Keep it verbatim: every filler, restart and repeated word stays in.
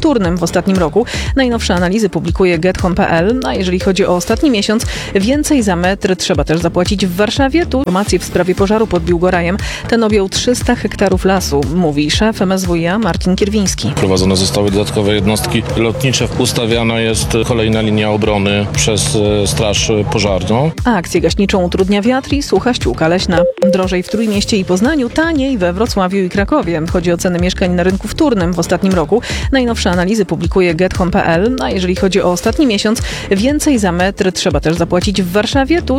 wtórnym w ostatnim roku. Najnowsze analizy publikuje get home kropka p l, a jeżeli chodzi o ostatni miesiąc, więcej za metr trzeba też zapłacić w Warszawie. Tu informacje w sprawie pożaru pod Biłgorajem. Ten objął trzysta hektarów lasu, mówi szef M S W iA Marcin Kierwiński. Prowadzone zostały dodatkowe jednostki lotnicze. Ustawiana jest kolejna linia obrony przez Straż Pożarną. A akcję gaśniczą utrudnia wiatr i sucha ściółka leśna. Drożej w Trójmieście i Poznaniu, taniej we Wrocławiu i Krakowie. Chodzi o ceny mieszkań na rynku wtórnym w ostatnim roku. Najnowsze analizy publikuje get home kropka p l, a jeżeli chodzi o ostatni miesiąc, więcej za metr trzeba też zapłacić w Warszawie. Tu